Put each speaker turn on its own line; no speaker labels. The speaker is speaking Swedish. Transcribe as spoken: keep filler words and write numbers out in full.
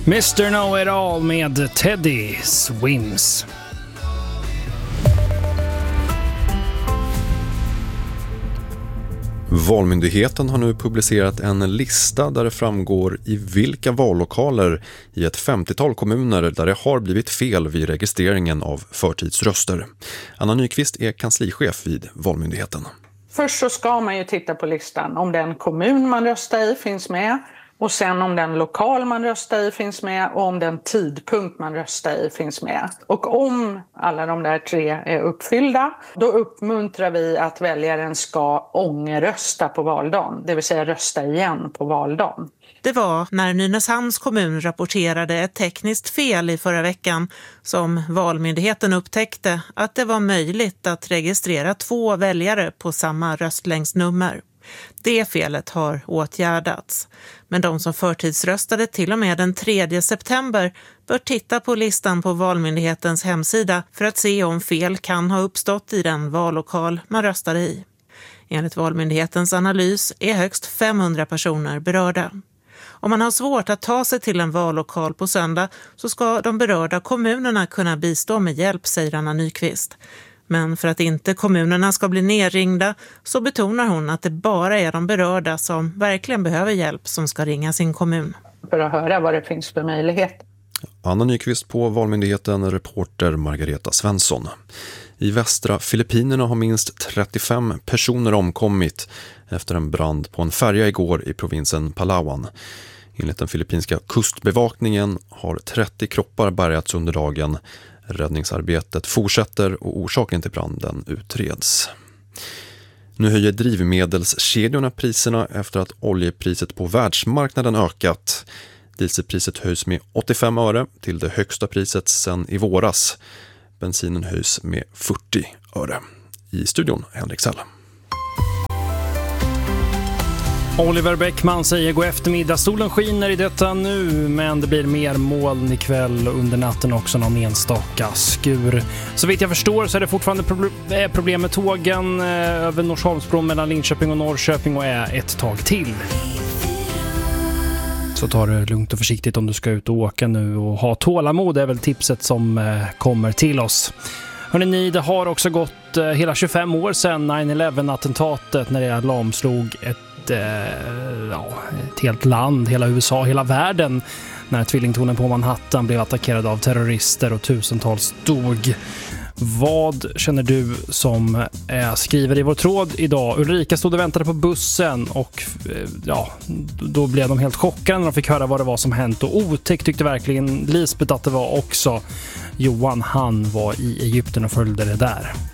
mister Know-It-All med Teddy Swims.
Valmyndigheten har nu publicerat en lista där det framgår i vilka vallokaler i ett femtiotal kommuner där det har blivit fel vid registreringen av förtidsröster. Anna Nyqvist är kanslichef vid Valmyndigheten.
Först så ska man ju titta på listan om den kommun man röstar i finns med. Och sen om den lokal man röstar i finns med och om den tidpunkt man röstar i finns med. Och om alla de där tre är uppfyllda, då uppmuntrar vi att väljaren ska ångerrösta på valdagen. Det vill säga rösta igen på valdagen.
Det var när Nynäshamns kommun rapporterade ett tekniskt fel i förra veckan som Valmyndigheten upptäckte att det var möjligt att registrera två väljare på samma röstlängdsnummer. Det felet har åtgärdats. Men de som förtidsröstade till och med den tredje september bör titta på listan på Valmyndighetens hemsida för att se om fel kan ha uppstått i den vallokal man röstade i. Enligt Valmyndighetens analys är högst femhundra personer berörda. Om man har svårt att ta sig till en vallokal på söndag så ska de berörda kommunerna kunna bistå med hjälp, säger Anna Nyqvist. Men för att inte kommunerna ska bli nerringda så betonar hon att det bara är de berörda som verkligen behöver hjälp som ska ringa sin kommun.
För att höra vad det finns för möjlighet.
Anna Nyqvist på Valmyndigheten, reporter Margareta Svensson. I västra Filippinerna har minst trettiofem personer omkommit efter en brand på en färja igår i provinsen Palawan. Enligt den filippinska kustbevakningen har trettio kroppar bärgats under dagen. Räddningsarbetet fortsätter och orsaken till branden utreds. Nu höjer drivmedelskedjorna priserna efter att oljepriset på världsmarknaden ökat. Dieselpriset höjs med åttiofem öre till det högsta priset sedan i våras. Bensinen höjs med fyrtio öre. I studion Henrik Sell.
Oliver Bäckman säger god eftermiddag. Solen skiner i detta nu, men det blir mer moln ikväll och under natten också någon enstaka skur. Så vitt jag förstår så är det fortfarande problem med tågen över Norsholmsbron mellan Linköping och Norrköping och är ett tag till. Så ta det lugnt och försiktigt om du ska ut och åka nu och ha tålamod är väl tipset som kommer till oss. Hörrni, ni, det har också gått hela tjugofem år sedan nine eleven-attentatet när det lamslog ett Ja, ett helt land, hela U S A, hela världen när tvillingtornen på Manhattan blev attackerad av terrorister och tusentals dog. Vad känner du som eh, skriver i vår tråd idag? Ulrika stod och väntade på bussen och eh, ja, då blev de helt chockade när de fick höra vad det var som hänt och otäckt tyckte verkligen Lisbeth att det var också. Johan, han var i Egypten och följde det där.